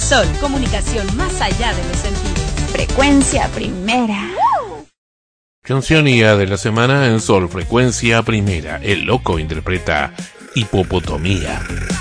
Sol, comunicación más allá de los sentidos. Frecuencia Primera. Cancionía de la semana en Sol Frecuencia Primera. El Loco interpreta Hipopotomía.